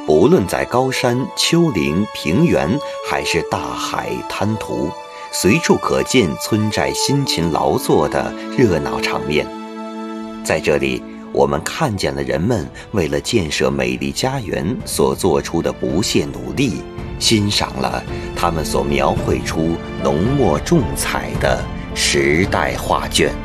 不论在高山、丘陵、平原，还是大海滩涂，随处可见村寨辛勤劳作的热闹场面。在这里，我们看见了人们为了建设美丽家园所做出的不懈努力，欣赏了他们所描绘出浓墨重彩的时代画卷。